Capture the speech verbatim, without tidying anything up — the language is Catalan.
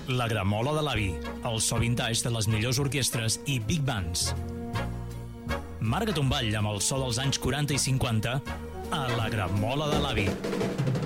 La Gramola de l'Avi, el so vintage de les millors orquestres i big bands. Marga't un ball amb el so dels anys quaranta i cinquanta a La Gramola de l'Avi.